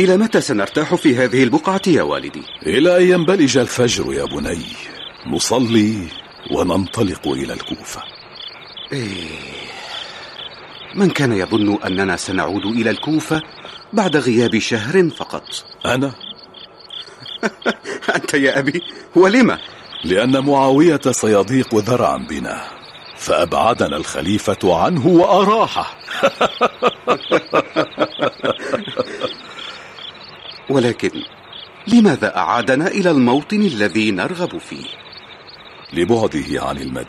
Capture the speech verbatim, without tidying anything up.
إلى متى سنرتاح في هذه البقعة يا والدي؟ إلى أن ينبلج الفجر يا بني، نصلي وننطلق إلى الكوفة. إيه، من كان يظن أننا سنعود إلى الكوفة بعد غياب شهر فقط؟ أنا؟ أنت يا أبي، ولما؟ لأن معاوية سيضيق ذرعا بنا، فأبعدنا الخليفة عنه وأراحه. ولكن لماذا أعادنا إلى الموطن الذي نرغب فيه؟ لبعده عن المدينة.